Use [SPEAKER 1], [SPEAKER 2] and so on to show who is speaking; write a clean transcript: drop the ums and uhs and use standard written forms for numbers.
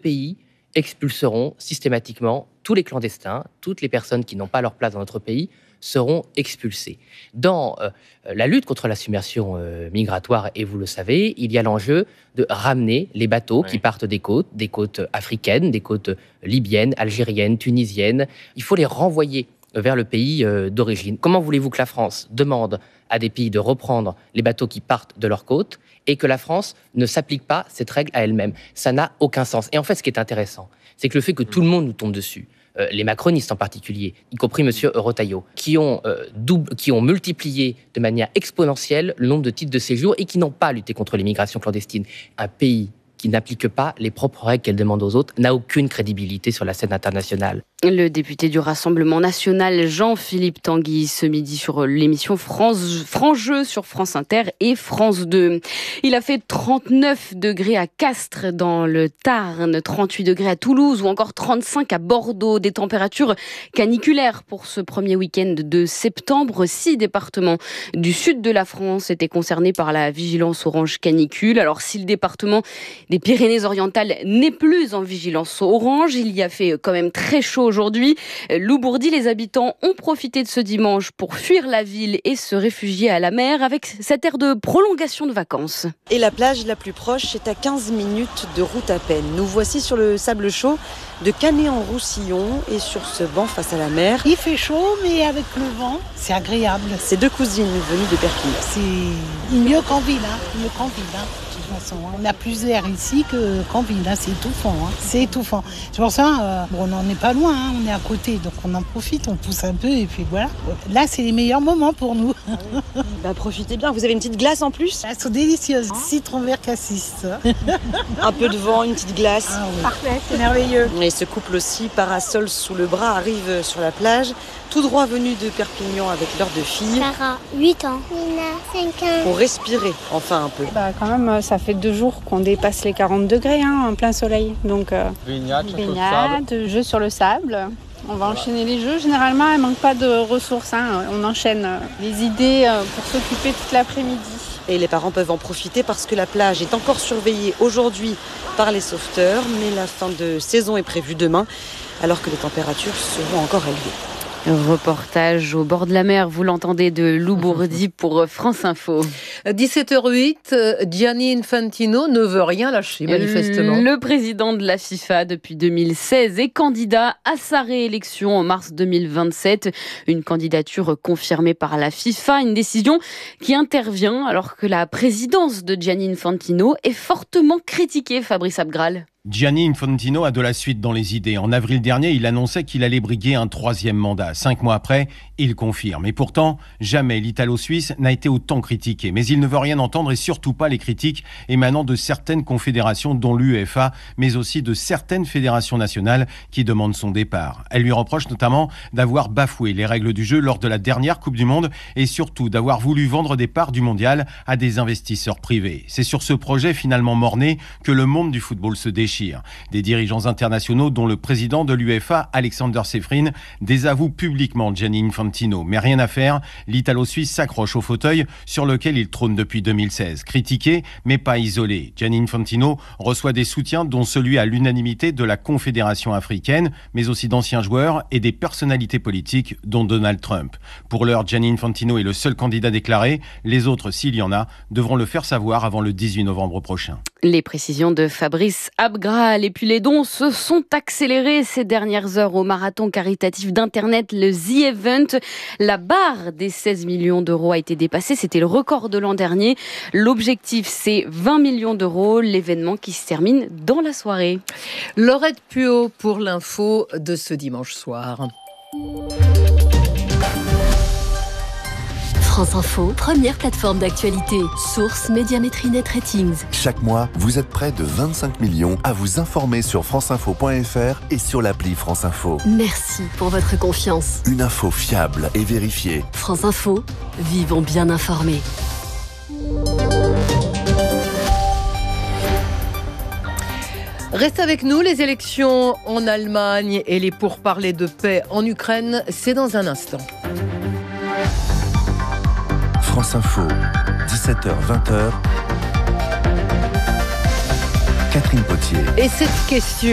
[SPEAKER 1] pays expulseront systématiquement tous les clandestins, toutes les personnes qui n'ont pas leur place dans notre pays seront expulsées. Dans la lutte contre la submersion migratoire, et vous le savez, il y a l'enjeu de ramener les bateaux qui partent des côtes africaines, des côtes libyennes, algériennes, tunisiennes. Il faut les renvoyer vers le pays d'origine. Comment voulez-vous que la France demande à des pays de reprendre les bateaux qui partent de leurs côtes et que la France ne s'applique pas cette règle à elle-même? Ça n'a aucun sens. Et en fait, ce qui est intéressant, c'est que le fait que tout le monde nous tombe dessus, les macronistes en particulier, y compris M. Retailleau, qui ont multiplié de manière exponentielle le nombre de titres de séjour et qui n'ont pas lutté contre l'immigration clandestine. Un pays qui n'applique pas les propres règles qu'elle demande aux autres n'a aucune crédibilité sur la scène internationale.
[SPEAKER 2] Le député du Rassemblement national, Jean-Philippe Tanguy, ce midi sur l'émission Franc-Jeu sur France Inter et France 2. Il a fait 39 degrés à Castres dans le Tarn, 38 degrés à Toulouse ou encore 35 à Bordeaux. Des températures caniculaires pour ce premier week-end de septembre. 6 départements du sud de la France étaient concernés par la vigilance orange canicule. Alors si le département des Pyrénées-Orientales n'est plus en vigilance orange, il y a fait quand même très chaud aujourd'hui. Loup-Bourdi, les habitants ont profité de ce dimanche pour fuir la ville et se réfugier à la mer avec cette aire de prolongation de vacances.
[SPEAKER 3] Et la plage la plus proche est à 15 minutes de route à peine. Nous voici sur le sable chaud de Canet-en-Roussillon et sur ce banc face à la mer.
[SPEAKER 4] Il fait chaud, mais avec le vent, c'est agréable.
[SPEAKER 3] Ces deux cousines venues de Perpignan.
[SPEAKER 4] C'est mieux qu'en ville, mieux qu'en ville. De toute façon, on a plus d'air ici qu'en ville, c'est étouffant. C'est étouffant. C'est pour ça, on n'en est pas loin, on est à côté, donc on en profite, on pousse un peu et puis voilà. Là, c'est les meilleurs moments pour nous.
[SPEAKER 3] Profitez bien, vous avez une petite glace en plus ?
[SPEAKER 4] Elles sont délicieuses, citron vert cassis.
[SPEAKER 3] Un peu de vent, une petite glace.
[SPEAKER 4] Oui.
[SPEAKER 5] Parfait, c'est merveilleux.
[SPEAKER 3] Et ce couple aussi, parasol sous le bras, arrive sur la plage, tout droit venu de Perpignan avec leurs deux filles.
[SPEAKER 6] Sarah, 8 ans. Nina, 5 ans.
[SPEAKER 3] Pour respirer, enfin un peu.
[SPEAKER 5] Quand même, ça fait 2 jours qu'on dépasse les 40 degrés en plein soleil. Donc,
[SPEAKER 7] baignade,
[SPEAKER 5] jeux sur le sable. On va enchaîner les jeux. Généralement, il ne manque pas de ressources. On enchaîne les idées pour s'occuper toute l'après-midi.
[SPEAKER 3] Et les parents peuvent en profiter parce que la plage est encore surveillée aujourd'hui par les sauveteurs, mais la fin de saison est prévue demain, alors que les températures seront encore élevées.
[SPEAKER 2] Reportage au bord de la mer, vous l'entendez, de Loup-Bourdi pour France Info.
[SPEAKER 8] 17h08, Gianni Infantino ne veut rien lâcher, manifestement.
[SPEAKER 2] Le président de la FIFA depuis 2016 est candidat à sa réélection en mars 2027. Une candidature confirmée par la FIFA, une décision qui intervient alors que la présidence de Gianni Infantino est fortement critiquée, Fabrice Abgral.
[SPEAKER 9] Gianni Infantino a de la suite dans les idées. En avril dernier, il annonçait qu'il allait briguer un 3e mandat. 5 mois après, il confirme. Et pourtant, jamais l'Italo-Suisse n'a été autant critiqué. Mais il ne veut rien entendre et surtout pas les critiques émanant de certaines confédérations, dont l'UEFA, mais aussi de certaines fédérations nationales qui demandent son départ. Elle lui reproche notamment d'avoir bafoué les règles du jeu lors de la dernière Coupe du Monde et surtout d'avoir voulu vendre des parts du mondial à des investisseurs privés. C'est sur ce projet finalement mort-né que le monde du football se déchire. Des dirigeants internationaux, dont le président de l'UEFA, Alexander Seferin, désavouent publiquement Gianni Infantino. Mais rien à faire, l'Italo-Suisse s'accroche au fauteuil sur lequel il trône depuis 2016. Critiqué, mais pas isolé. Gianni Infantino reçoit des soutiens, dont celui à l'unanimité de la Confédération africaine, mais aussi d'anciens joueurs et des personnalités politiques, dont Donald Trump. Pour l'heure, Gianni Infantino est le seul candidat déclaré. Les autres, s'il y en a, devront le faire savoir avant le 18 novembre prochain.
[SPEAKER 2] Les précisions de Fabrice Abgral. Et puis les dons se sont accélérés ces dernières heures au marathon caritatif d'Internet, le The Event. La barre des 16 millions d'euros a été dépassée. C'était le record de l'an dernier. L'objectif, c'est 20 millions d'euros. L'événement qui se termine dans la soirée.
[SPEAKER 8] Laurette Puot pour l'info de ce dimanche soir.
[SPEAKER 10] France Info, première plateforme d'actualité. Source Médiamétrie Net Ratings.
[SPEAKER 11] Chaque mois, vous êtes près de 25 millions à vous informer sur franceinfo.fr et sur l'appli France Info.
[SPEAKER 10] Merci pour votre confiance.
[SPEAKER 11] Une info fiable et vérifiée.
[SPEAKER 10] France Info, vivons bien informés.
[SPEAKER 8] Reste avec nous, les élections en Allemagne et les pourparlers de paix en Ukraine, c'est dans un instant.
[SPEAKER 11] France Info, 17h-20h, Catherine Potier.
[SPEAKER 8] Et cette question